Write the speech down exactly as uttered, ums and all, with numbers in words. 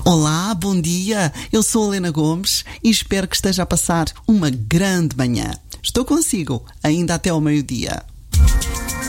Olá, bom dia. Eu sou a Helena Gomes e espero que esteja a passar uma grande manhã. Estou consigo ainda até ao meio-dia.